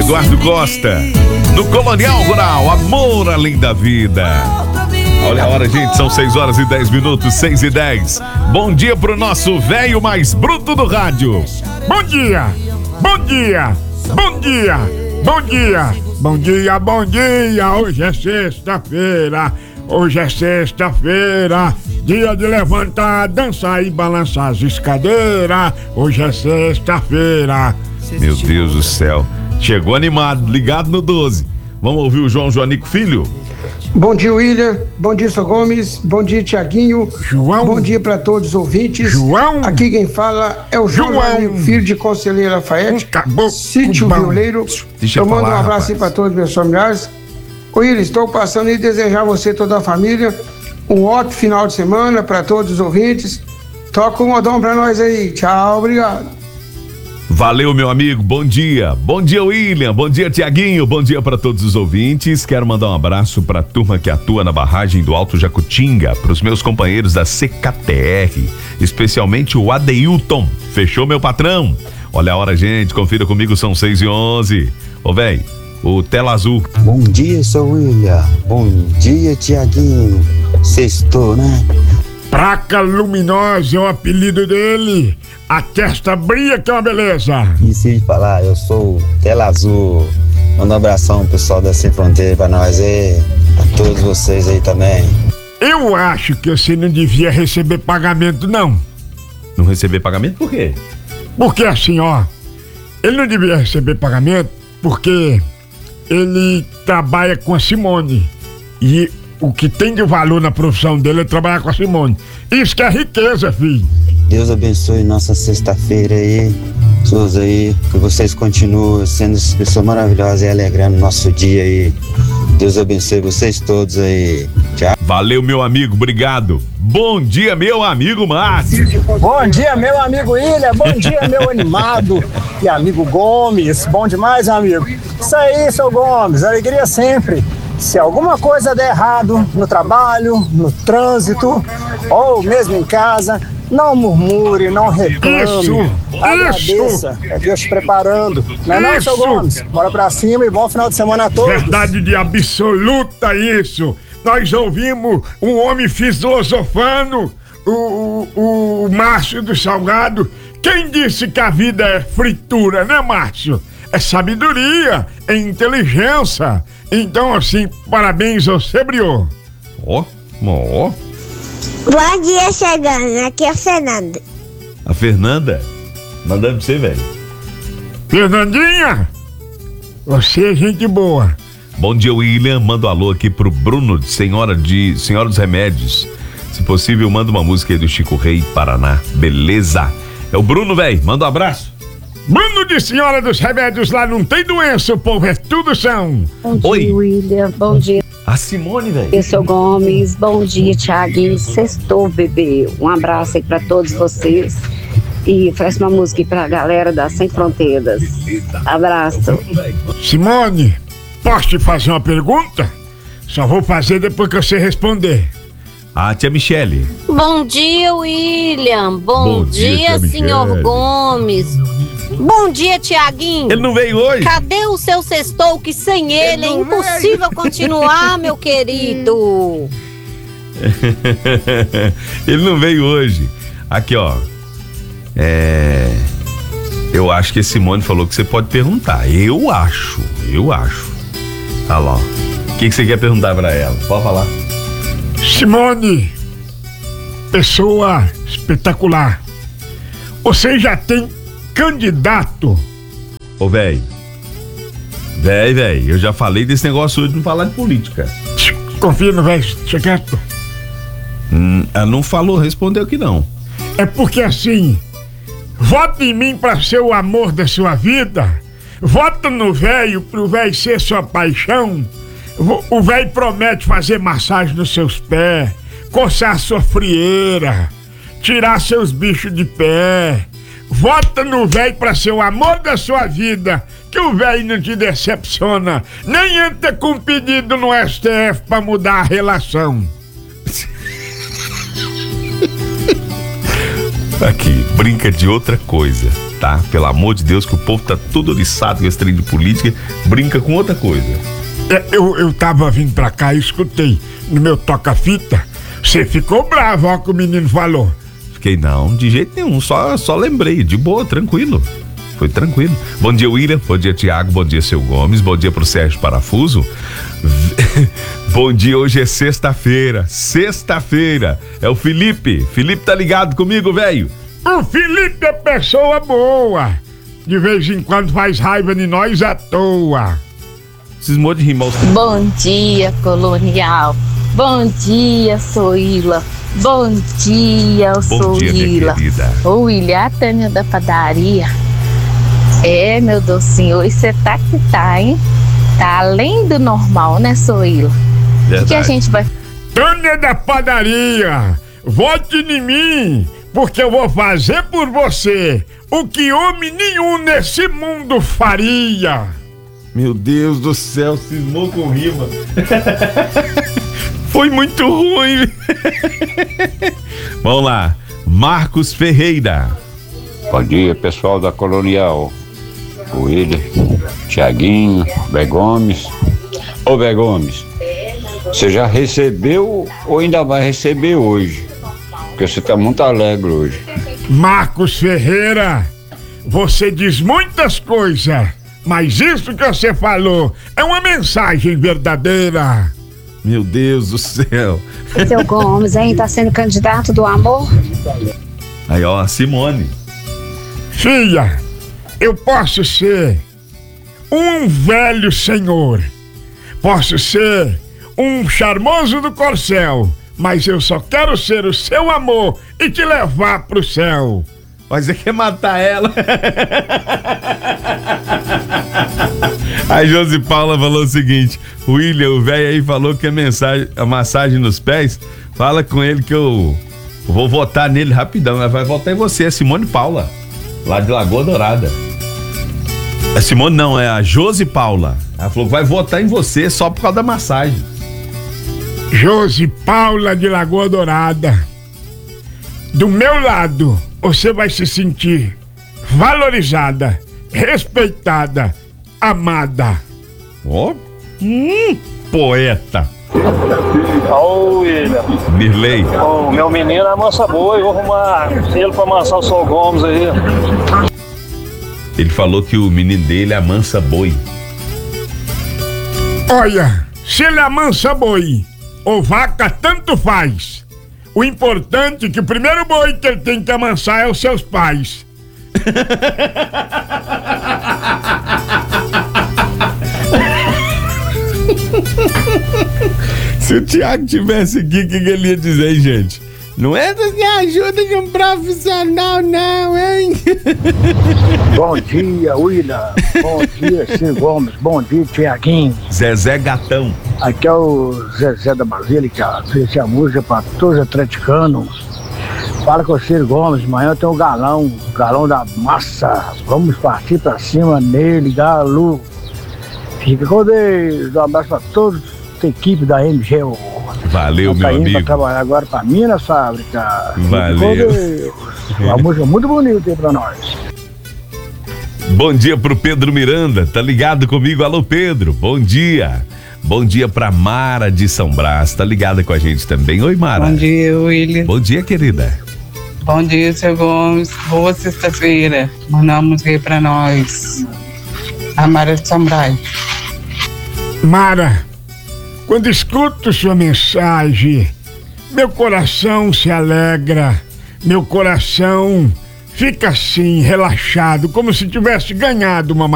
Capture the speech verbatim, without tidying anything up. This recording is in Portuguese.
Eduardo Costa, no Colonial Rural, amor além da vida. Olha a hora, gente, são seis horas e dez minutos, seis e dez. Bom dia pro nosso velho mais bruto do rádio. Bom dia, bom dia, bom dia, bom dia, bom dia, bom dia. Hoje é sexta-feira, hoje é sexta-feira. Dia de levantar, dançar e balançar as escadeiras. Hoje é sexta-feira. Meu Deus do céu. Chegou animado, ligado no doze. Vamos ouvir o João Joanico Filho? Bom dia, William. Bom dia, Sr. Gomes. Bom dia, Tiaguinho. João. Bom dia para todos os ouvintes. João. Aqui quem fala é o João, João. Filho de Conselheiro Lafayette, Acabou. Sítio Violeiro. Deixa eu mando falar, um abraço rapaz. aí para todos os meus familiares. William, estou passando e desejar a você e toda a família um ótimo final de semana para todos os ouvintes. Toca um modão para nós aí. Tchau, obrigado. Valeu, meu amigo, bom dia. Bom dia, William, bom dia, Tiaguinho, bom dia para todos os ouvintes. Quero mandar um abraço para a turma que atua na barragem do Alto Jacutinga, para os meus companheiros da C K T R, especialmente o Adeilton. Fechou, meu patrão? Olha a hora, gente, confira comigo, são seis e onze. Ô, véi, o Tela Azul. Bom dia, seu William. Bom dia, Tiaguinho. Sextou, né? Praca Luminosa é o apelido dele. A testa brilha que é uma beleza. Esqueci de falar, eu sou o Tela Azul. Manda um abração pro pessoal da Sem Fronteira pra nós aí. A todos vocês aí também. Eu acho que você não devia receber pagamento, não. Não receber pagamento por quê? Porque assim, ó, ele não devia receber pagamento porque ele trabalha com a Simone. E o que tem de valor na profissão dele é trabalhar com a Simone. Isso que é riqueza, filho. Deus abençoe nossa sexta-feira aí. Todos aí, que vocês continuem sendo pessoas maravilhosas e alegrando nosso dia aí. Deus abençoe vocês todos aí. Tchau. Valeu, meu amigo, obrigado. Bom dia, meu amigo Márcio. Bom dia, meu amigo William. Bom dia, meu animado e amigo Gomes. Bom demais, amigo. Isso aí, seu Gomes, alegria sempre. Se alguma coisa der errado no trabalho, no trânsito ou mesmo em casa, não murmure, não reclame. Isso, agradeça. isso. É Deus te preparando. Não é não, seu Gomes? Bora pra cima e bom final de semana a todos. Verdade de absoluta isso. Nós ouvimos um homem filosofando, o, o, o Márcio do Salgado. Quem disse que a vida é fritura, né, Márcio? É sabedoria, é inteligência. Então, assim, parabéns ao Sebriô. Ó, ó. Bom dia, chegando. Aqui é a Fernanda. A Fernanda, mandando pra você, velho. Fernandinha, você é gente boa. Bom dia, William. Manda um alô aqui pro Bruno, de Senhora, de Senhora dos Remédios. Se possível, manda uma música aí do Chico Rei, Paraná. Beleza? É o Bruno, velho. Manda um abraço. Bruno de Senhora dos Remédios, lá não tem doença, o povo é tudo são. Bom dia, Oi. William. Bom dia, A Simone, velho. seu Gomes. Bom dia, Thiaguinho. Sextou, bebê. Um abraço aí pra todos vocês. E oferece uma música aí pra galera da Sem Fronteiras. Abraço. Simone, posso te fazer uma pergunta? Só vou fazer depois que você responder. A tia Michele. Bom dia, William. Bom, Bom dia, dia, tia senhor Michele. Gomes. Bom dia, Tiaguinho. Ele não veio hoje? Cadê o seu sextou que sem ele, é impossível continuar, meu querido? Ele não veio hoje. Aqui, ó. É. Eu acho que a Simone falou que você pode perguntar. Eu acho, eu acho. Olha lá, ó. O que, que você quer perguntar pra ela? Pode falar. Simone, pessoa espetacular. Você já tem candidato? Ô, véi. Véi, véi, eu já falei desse negócio hoje de não falar de política. Confia no velho, deixa quieto. Hum, ela não falou, respondeu que não. É porque assim, vota em mim pra ser o amor da sua vida. Vota no velho pro velho ser sua paixão. O velho promete fazer massagem nos seus pés, coçar sua frieira, tirar seus bichos de pé. Vota no velho pra ser o amor da sua vida, que o velho não te decepciona, nem entra com pedido no S T F pra mudar a relação. Aqui, brinca de outra coisa. tá? Pelo amor de Deus, que o povo tá todo oriçado com esse trem de política, brinca com outra coisa. É, eu, eu tava vindo pra cá e escutei no meu toca-fita. Você ficou bravo, ó, que o menino falou. Fiquei, não, de jeito nenhum, só, só lembrei, de boa, tranquilo. Foi tranquilo. Bom dia, William. Bom dia, Tiago. Bom dia, seu Gomes. Bom dia pro Sérgio Parafuso. Bom dia, hoje é sexta-feira. Sexta-feira. É o Felipe. Felipe tá ligado comigo, velho? O Felipe é pessoa boa. De vez em quando faz raiva de nós à toa. Cismou de rimar. Bom dia, colonial. Bom dia, Soila. Bom dia, eu Bom sou dia, minha Willa. querida. Ô, Willa, a Tânia da padaria. É, meu docinho, hoje você tá que tá, hein? Tá além do normal, né, Soila? O que a gente vai... Tânia da padaria, vote em mim, porque eu vou fazer por você o que homem nenhum nesse mundo faria. Meu Deus do céu, cismou com rima. Foi muito ruim. Vamos lá, Marcos Ferreira. Bom dia, pessoal da Colonial. O William, Tiaguinho, Bé Gomes. Ô Bé Gomes, você já recebeu ou ainda vai receber hoje? Porque você tá muito alegre hoje. Marcos Ferreira, você diz muitas coisas, mas isso que você falou é uma mensagem verdadeira. Meu Deus do céu. Seu Gomes, hein? Tá sendo candidato do amor? Aí, ó, Simone. Filha, eu posso ser um velho senhor, posso ser um charmoso do corcel, mas eu só quero ser o seu amor e te levar pro céu. Mas você quer matar ela? A Josi Paula falou o seguinte: o William, o velho aí falou que a, mensagem, a massagem nos pés, fala com ele que eu vou votar nele rapidão. Ela vai votar em você, é Simone Paula, lá de Lagoa Dourada. A Simone não, é a Josi Paula. Ela falou que vai votar em você só por causa da massagem. Josi Paula de Lagoa Dourada, do meu lado você vai se sentir valorizada, respeitada, amada. Ó, oh, hum, poeta. Ô, William. Mirley. O meu menino é mansa boa, eu vou arrumar ele pra amansar o Sol Gomes aí. Ele falou que o menino dele amansa boi. Olha, se ele amansa boi ou vaca, tanto faz. O importante é que o primeiro boi que ele tem que amansar é os seus pais. Se o Tiago tivesse aqui, o que, que ele ia dizer, hein, gente? Não é da ajuda de um profissional, não, hein? Bom dia, William. Bom dia, Ciro Gomes. Bom dia, Tiaguinho. Zezé Gatão. Aqui é o Zezé da Basílica. Fez a música para todos os atleticanos. Fala com o Ciro Gomes. Amanhã tem o galão, galão da massa. Vamos partir para cima nele, galo. Fica com Deus. Um abraço para todos a equipe da M G U. Valeu, tá meu indo amigo. Pra trabalhar agora pra Minas Fábrica. Valeu. Uma música muito bonita aí pra nós. Bom dia pro Pedro Miranda, tá ligado comigo? Alô, Pedro, bom dia. Bom dia pra Mara de São Brás, tá ligada com a gente também. Oi, Mara. Bom dia, William. Bom dia, querida. Bom dia, seu Gomes. Boa sexta-feira. Mandar uma música aí pra nós. A Mara de São Brás. Mara, quando escuto sua mensagem, meu coração se alegra, meu coração fica assim, relaxado, como se tivesse ganhado uma